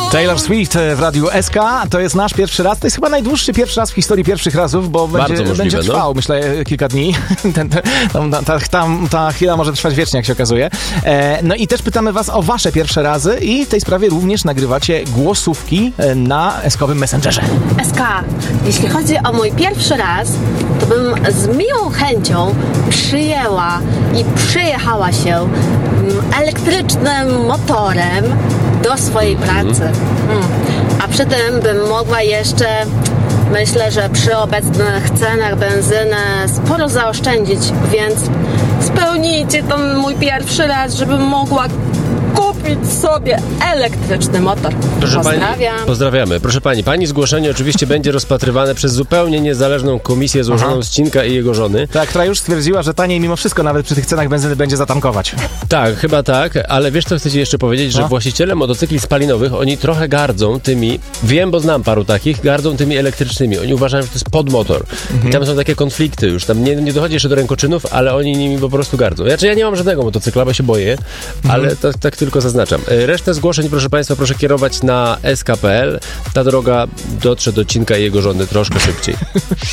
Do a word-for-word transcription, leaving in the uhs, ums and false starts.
Taylor Swift w Radiu S K, to jest nasz pierwszy raz, to jest chyba najdłuższy pierwszy raz w historii pierwszych razów, bo będzie, możliwe, będzie trwał, no. myślę, kilka dni. Ten, ten, tam, ta, tam, ta chwila może trwać wiecznie, jak się okazuje. E, no i też pytamy was o wasze pierwsze razy i w tej sprawie również nagrywacie głosówki na eskowym Messengerze. S K, jeśli chodzi o mój pierwszy raz, to bym z miłą chęcią przyjęła i przyjechała się elektrycznym motorem do swojej pracy. Hmm. A przy tym bym mogła jeszcze, myślę, że przy obecnych cenach benzyny sporo zaoszczędzić, więc spełnijcie ten mój pierwszy raz, żebym mogła kupić sobie elektryczny motor. Proszę Pozdrawiam. Pani, pozdrawiamy. Proszę Pani, Pani zgłoszenie oczywiście będzie rozpatrywane przez zupełnie niezależną komisję złożoną Aha. z Cinka i jego żony. Tak, która już stwierdziła, że taniej mimo wszystko nawet przy tych cenach benzyny będzie zatankować. Tak, chyba tak, ale wiesz co chcę Ci jeszcze powiedzieć, że No. właściciele motocykli spalinowych, oni trochę gardzą tymi, wiem, bo znam paru takich, gardzą tymi elektrycznymi. Oni uważają, że to jest podmotor. Mhm. I tam są takie konflikty już, tam nie, nie dochodzi jeszcze do rękoczynów, ale oni nimi po prostu gardzą. Znaczy ja nie mam żadnego motocykla, bo się boję, Mhm. ale tak, tak tylko zaznaczam. Resztę zgłoszeń, proszę Państwa, proszę kierować na s k kropka p l. Ta droga dotrze do Cinka i jego żony troszkę szybciej.